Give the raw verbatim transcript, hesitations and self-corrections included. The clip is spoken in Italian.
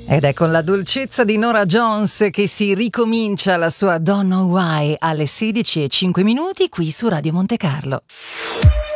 Ed è con la dolcezza di Norah Jones che si ricomincia la sua Don't Know Why alle sedici e cinque minuti qui su Radio Monte Carlo.